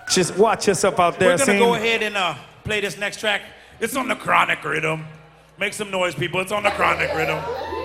Just watch yourself out there. We're gonna go ahead and play this next track. It's on the Chronic rhythm. Make some noise, people. It's on the Chronic rhythm.